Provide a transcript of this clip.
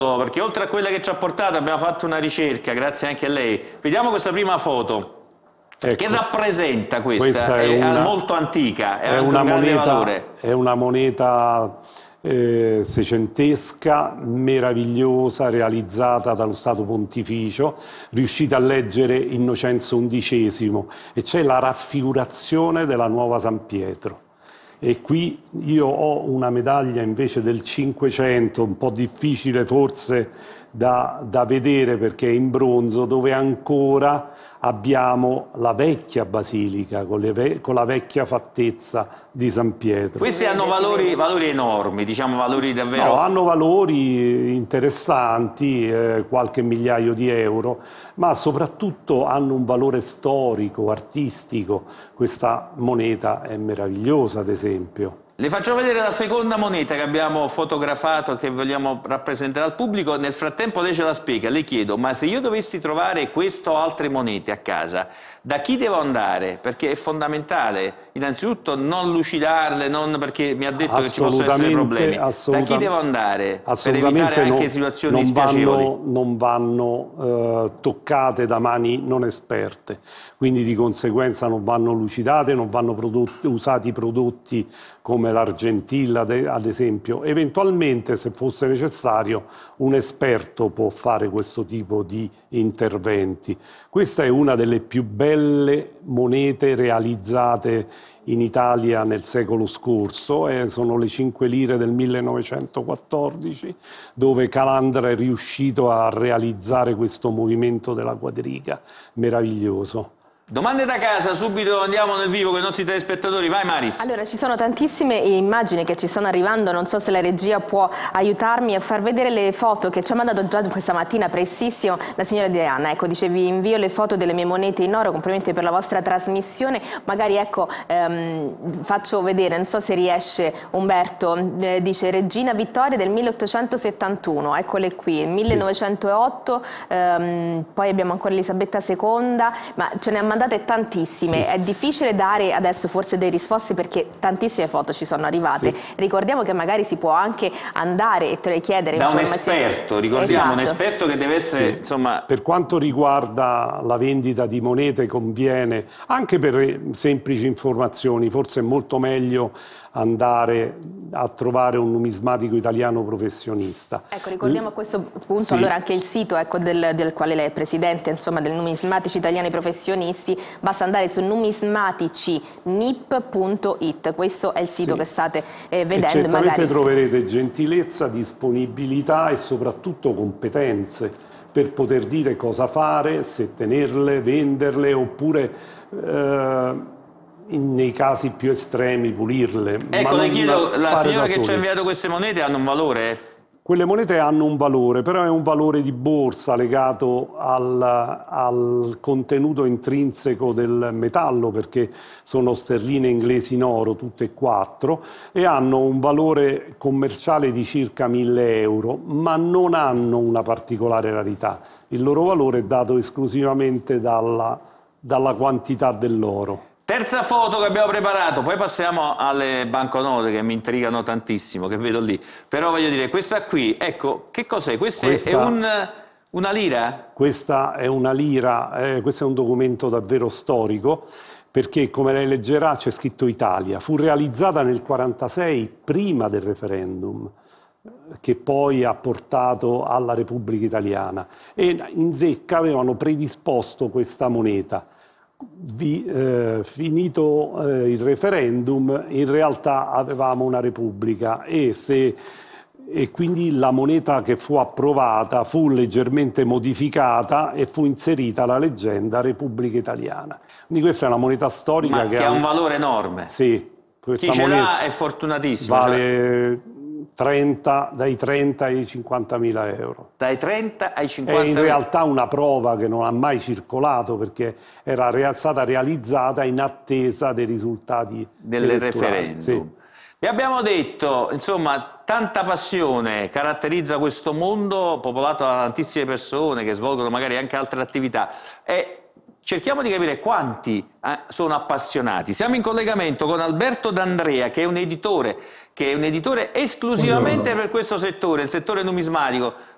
perché oltre a quella che ci ha portato abbiamo fatto una ricerca, grazie anche a lei. Vediamo questa prima foto. Ecco, che rappresenta questa? È molto antica, è anche un grande valore. È una moneta seicentesca, meravigliosa, realizzata dallo Stato Pontificio, riuscita a leggere Innocenzo XI, e c'è la raffigurazione della nuova San Pietro. E qui io ho una medaglia invece del 500, un po' difficile forse da vedere perché è in bronzo, dove ancora abbiamo la vecchia basilica con la vecchia fattezza di San Pietro. Questi hanno valori enormi, diciamo valori davvero... No, hanno valori interessanti, qualche migliaio di euro, ma soprattutto hanno un valore storico, artistico. Questa moneta è meravigliosa, ad esempio. Le faccio vedere la seconda moneta che abbiamo fotografato, che vogliamo rappresentare al pubblico. Nel frattempo lei ce la spiega. Le chiedo, ma se io dovessi trovare queste o altre monete a casa, da chi devo andare? Perché è fondamentale, innanzitutto, non lucidarle, perché mi ha detto che ci possono essere problemi. Da chi devo andare per evitare anche situazioni spiacevoli? Non vanno toccate da mani non esperte, quindi di conseguenza non vanno lucidate, non vanno usati prodotti come l'argentilla, ad esempio. Eventualmente, se fosse necessario, un esperto può fare questo tipo di interventi. Questa è una delle più belle monete realizzate in Italia nel secolo scorso, sono le 5 lire del 1914, dove Calandra è riuscito a realizzare questo movimento della quadriga meraviglioso. Domande da casa, subito andiamo nel vivo con i nostri telespettatori, vai Maris. Allora, ci sono tantissime immagini che ci stanno arrivando, non so se la regia può aiutarmi a far vedere le foto che ci ha mandato già questa mattina prestissimo la signora Diana. Ecco, dice vi invio le foto delle mie monete in oro, complimenti per la vostra trasmissione, magari ecco faccio vedere, non so se riesce Umberto, dice Regina Vittoria del 1871, eccole qui, 1908, poi abbiamo ancora Elisabetta II, ma ce ne ha mandate tantissime, sì. È difficile dare adesso forse delle risposte perché tantissime foto ci sono arrivate, sì. Ricordiamo che magari si può anche andare e chiedere da informazioni. Un esperto, ricordiamo, esatto. Un esperto che deve essere, sì. Insomma... Per quanto riguarda la vendita di monete conviene, anche per semplici informazioni, forse è molto meglio andare a trovare un numismatico italiano professionista. Ecco, ricordiamo a questo punto, sì. Allora anche il sito ecco, del quale lei è presidente, insomma, del Numismatici Italiani Professionisti, basta andare su numismaticnip.it, questo è il sito, sì. Che state vedendo. E certamente magari troverete gentilezza, disponibilità e soprattutto competenze per poter dire cosa fare, se tenerle, venderle oppure nei casi più estremi pulirle. Ecco, le chiedo, la signora che ci ha inviato queste monete hanno un valore? Quelle monete hanno un valore, però è un valore di borsa legato al contenuto intrinseco del metallo, perché sono sterline inglesi in oro, tutte e quattro, e hanno un valore commerciale di circa 1.000 euro, ma non hanno una particolare rarità. Il loro valore è dato esclusivamente dalla quantità dell'oro. Terza foto che abbiamo preparato, poi passiamo alle banconote che mi intrigano tantissimo, che vedo lì. Però voglio dire, questa qui, ecco, che cos'è? Questa è una lira? Questa è una lira, questo è un documento davvero storico, perché come lei leggerà c'è scritto Italia. Fu realizzata nel 1946, prima del referendum, che poi ha portato alla Repubblica Italiana. E in zecca avevano predisposto questa moneta. Finito il referendum, in realtà avevamo una repubblica e quindi la moneta che fu approvata fu leggermente modificata e fu inserita la leggenda Repubblica Italiana. Quindi questa è una moneta storica che ha un valore enorme. Sì, chi ce l'ha è fortunatissimo. Vale dai 30 ai 50.000 euro. Dai 30 ai 50.000 È in realtà una prova che non ha mai circolato perché era stata realizzata in attesa dei risultati del referendum. Sì. Vi abbiamo detto, insomma, tanta passione caratterizza questo mondo popolato da tantissime persone che svolgono magari anche altre attività. E cerchiamo di capire quanti sono appassionati. Siamo in collegamento con Alberto D'Andrea, che è un editore esclusivamente per questo settore, il settore numismatico.